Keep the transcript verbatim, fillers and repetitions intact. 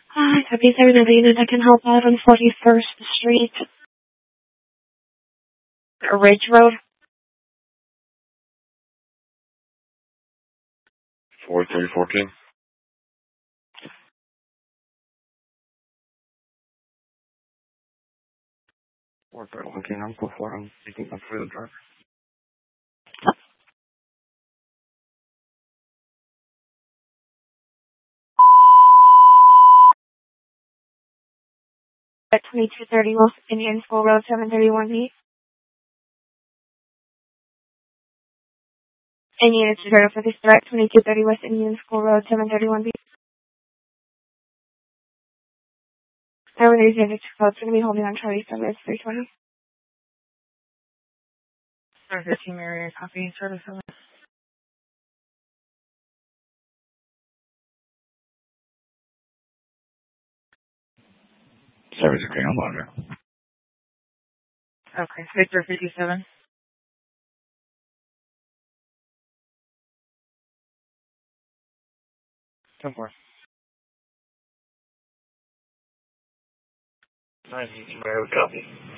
Hi, happy Thursday, unit. I can help out on forty-first Street, Ridge Road. four three fourteen. four three fourteen. I'm so far. I'm taking up for the driver. At twenty-two thirty West Indian School Road, seven thirty-one B. And units to go for this direct, twenty-two thirty West Indian School Road, seven thirty-one B. Everybody's units code going to be holding on Charlie Service three twenty. fifteen Marriott Coffee Service. Service agreement on monitor. Okay, Victor fifty-seven. ten four. nine, Marriott Copy.